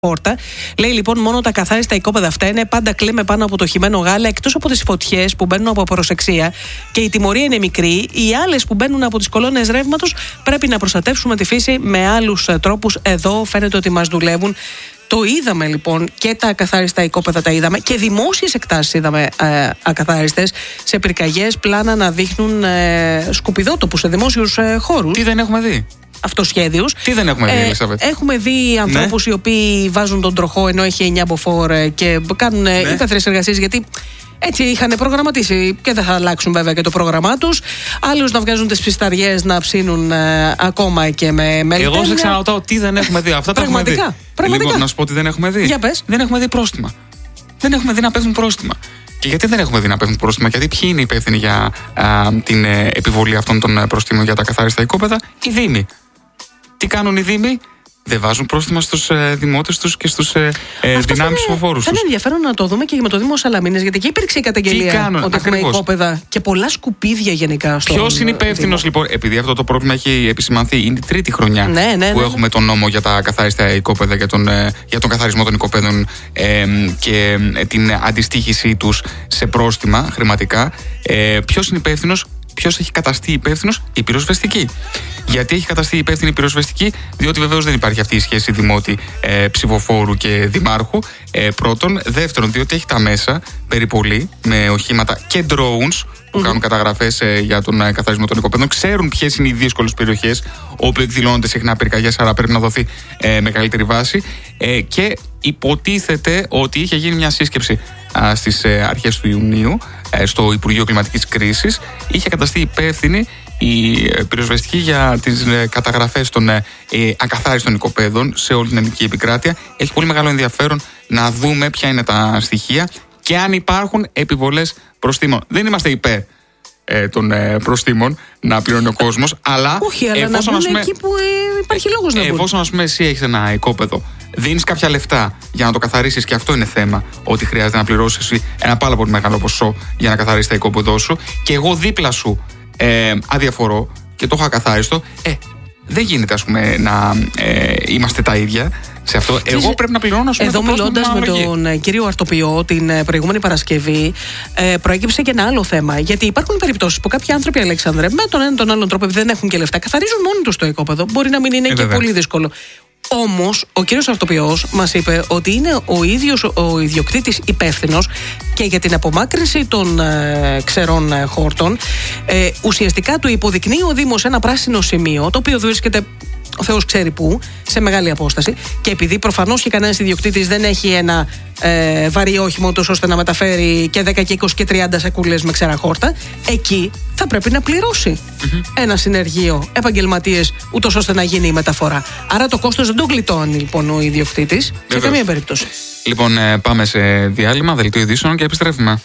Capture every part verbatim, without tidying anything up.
Πόρτα. Λέει λοιπόν: μόνο τα καθάριστα οικόπεδα αυτά είναι πάντα κλέμε πάνω από το χυμένο γάλα, εκτός από τις φωτιές που μπαίνουν από απορροσεξία και η τιμωρία είναι μικρή. Οι άλλες που μπαίνουν από τις κολόνες ρεύματος πρέπει να προστατεύσουμε τη φύση με άλλους τρόπους. Εδώ φαίνεται ότι μας δουλεύουν. Το είδαμε λοιπόν και τα ακαθάριστα οικόπεδα τα είδαμε και δημόσιες εκτάσεις είδαμε ε, ακαθάριστες σε πυρκαγιές, πλάνα να δείχνουν ε, σκουπιδότοπους σε δημόσιους ε, χώρους. Τι δεν έχουμε δει. Αυτοσχέδιους. Τι δεν έχουμε δει, ε, Ελισάβετ. Έχουμε δει ανθρώπους ναι. οι οποίοι βάζουν τον τροχό ενώ έχει εννιά μποφόρ και κάνουν ναι. υπαίθριες εργασίες, γιατί έτσι είχαν προγραμματίσει και δεν θα αλλάξουν βέβαια και το πρόγραμμά τους. Άλλους να βγάζουν τις ψισταριές να ψήνουν ε, ακόμα και με μελιτέλεια. Εγώ σε ξαναρωτάω τι δεν έχουμε δει. Αυτά τα έχουμε δει. Πραγματικά. Λοιπόν, να σου πω τι δεν έχουμε δει. Για πες. Δεν έχουμε δει πρόστιμα. Δεν έχουμε δει να πέφτουν πρόστιμα. Και γιατί δεν έχουμε δει να πέφτουν πρόστιμα? Γιατί ποιοι είναι υπεύθυνοι για α, την ε, επιβολή αυτών των προστίμων για τα καθάριστα οικόπεδα? Οι Δήμοι. Τι κάνουν οι Δήμοι? Δεν βάζουν πρόστιμα στους ε, δημότες τους και στους ε, ε, δυνάμεις ψηφοφόρους τους. Θα είναι ενδιαφέρον να το δούμε και με το Δήμο Σαλαμίνες, γιατί εκεί υπήρξε η καταγγελία κάνουν, ότι έχουμε οικόπεδα και πολλά σκουπίδια γενικά στο. Ποιος είναι υπεύθυνος λοιπόν? Επειδή αυτό το πρόβλημα έχει επισημανθεί, είναι η τρίτη χρονιά ναι, ναι, ναι, που ναι. έχουμε τον νόμο για τα καθάριστα οικόπεδα, για τον, για τον καθαρισμό των οικοπαίδων ε, και ε, την αντιστοίχησή τους σε πρόστιμα χρηματικά. Ε, ποιος είναι υπεύθυνος? Ποιος έχει καταστεί υπεύθυνος? Η πυροσβεστική. Γιατί έχει καταστεί υπεύθυνη η πυροσβεστική? Διότι βεβαίως δεν υπάρχει αυτή η σχέση δημότη ε, ψηφοφόρου και δημάρχου. Ε, πρώτον. Δεύτερον, διότι έχει τα μέσα περιπολή με οχήματα και drones που mm-hmm. κάνουν καταγραφές ε, για τον ε, καθαρισμό των οικοπαίδων. Ξέρουν ποιες είναι οι δύσκολες περιοχές όπου εκδηλώνονται συχνά πυρκαγιές, άρα πρέπει να δοθεί ε, μεγαλύτερη βάση. Ε, και υποτίθεται ότι είχε γίνει μια σύσκεψη α, στις ε, αρχές του Ιουνίου ε, στο Υπουργείο Κλιματικής Κρίσης. Είχε καταστεί υπεύθυνη η ε, πυροσβεστική για τις ε, καταγραφές των ε, ε, ακαθάριστων οικοπαίδων σε όλη την ελληνική επικράτεια. Έχει πολύ μεγάλο ενδιαφέρον να δούμε ποια είναι τα στοιχεία και αν υπάρχουν επιβολές προστίμων. Δεν είμαστε υπέρ ε, των ε, προστίμων να πληρώνει ο κόσμος, αλλά. Όχι, αλλά εφόσον, να μπουν πούμε, εκεί που ε, υπάρχει λόγος να μπουν. Εφόσον, ας πούμε, εσύ έχεις ένα οικόπεδο, δίνεις κάποια λεφτά για να το καθαρίσεις, και αυτό είναι θέμα, ότι χρειάζεται να πληρώσεις ένα πάρα πολύ μεγάλο ποσό για να καθαρίσεις το οικόπεδό σου, και εγώ δίπλα σου ε, αδιαφορώ και το έχω ακαθάριστο, ε, δεν γίνεται, ας πούμε, να ε, είμαστε τα ίδια σε αυτό. Εγώ πρέπει να πληρώνω, ας πούμε, εδώ μιλώντας με τον κύριο Αρτοπιό την προηγούμενη Παρασκευή, ε, προέκυψε και ένα άλλο θέμα. Γιατί υπάρχουν περιπτώσεις που κάποιοι άνθρωποι, Αλέξανδρε, με τον έναν τον άλλον τρόπο, επειδή δεν έχουν και λεφτά, καθαρίζουν μόνοι τους το οικόπεδο. Μπορεί να μην είναι ε, και βέβαια. πολύ δύσκολο. Όμως, ο κύριος Αρτοπιός μας είπε ότι είναι ο ίδιος ο ιδιοκτήτης υπεύθυνος και για την απομάκρυνση των ε, ξερών ε, χόρτων. Ε, ουσιαστικά του υποδεικνύει ο Δήμος ένα πράσινο σημείο, το οποίο βρίσκεται ο Θεός ξέρει πού, σε μεγάλη απόσταση, και επειδή προφανώς και κανένας ιδιοκτήτης δεν έχει ένα ε, βαρύ όχημα τόσο ώστε να μεταφέρει και δέκα και είκοσι και τριάντα σακούλες με ξερά χόρτα, εκεί θα πρέπει να πληρώσει mm-hmm. ένα συνεργείο, επαγγελματίες, ούτως ώστε να γίνει η μεταφορά. Άρα το κόστος δεν το γλιτώνει λοιπόν ο ιδιοκτήτης σε καμία περίπτωση. Λοιπόν, ε, πάμε σε διάλειμμα, δελτίο ειδήσεων και επιστρέφουμε.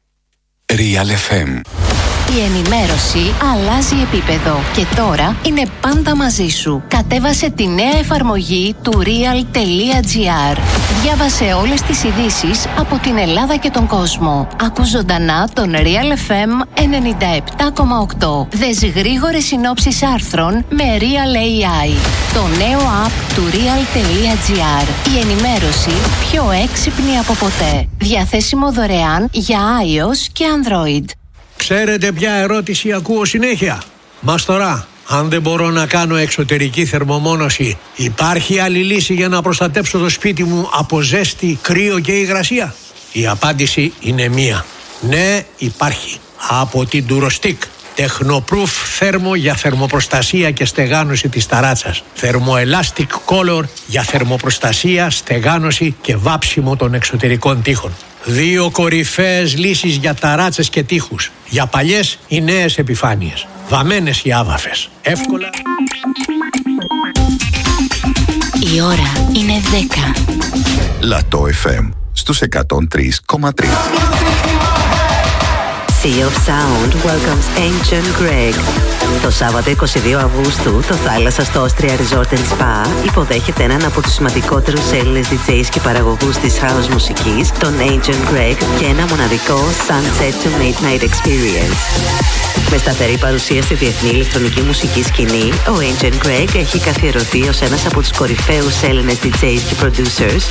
Real εφ εμ. Η ενημέρωση αλλάζει επίπεδο και τώρα είναι πάντα μαζί σου. Κατέβασε τη νέα εφαρμογή του real.gr. Διάβασε όλες τις ειδήσεις από την Ελλάδα και τον κόσμο. Ακού ζωντανά τον Real εφ εμ ενενήντα επτά κόμμα οκτώ. Δες γρήγορες συνόψεις άρθρων με Real έι άι. Το νέο app του real.gr. Η ενημέρωση πιο έξυπνη από ποτέ. Διαθέσιμο δωρεάν για iOS και Android. Ξέρετε ποια ερώτηση ακούω συνέχεια? Μαστορά, αν δεν μπορώ να κάνω εξωτερική θερμομόνωση, υπάρχει άλλη λύση για να προστατέψω το σπίτι μου από ζέστη, κρύο και υγρασία? Η απάντηση είναι μία. Ναι, υπάρχει. Από την Durostick. Technoproof θέρμο για θερμοπροστασία και στεγάνωση της ταράτσας. Thermoelastic Color για θερμοπροστασία, στεγάνωση και βάψιμο των εξωτερικών τοίχων. Δύο κορυφαίες λύσεις για ταράτσες και τοίχους. Για παλιές ή νέες επιφάνειες. Βαμμένες ή άβαφες. Εύκολα. Η ώρα είναι δέκα. Λατό εφ εμ στους εκατόν τρία κόμμα τρία. Sea of Sound welcomes Ancient Greg. Το Σάββατο εικοστή δεύτερη Αυγούστου, το Θάλασσα στο Austria Resort and Spa υποδέχεται έναν από τους σημαντικότερους Έλληνες ντι τζέις και παραγωγούς της house μουσικής, τον Ancient Greg, και ένα μοναδικό Sunset to Midnight Experience. Με σταθερή παρουσία στη διεθνή ηλεκτρονική μουσική σκηνή, ο Ancient Greg έχει καθιερωθεί ως ένας από τους κορυφαίους Έλληνες ντι τζέις και producers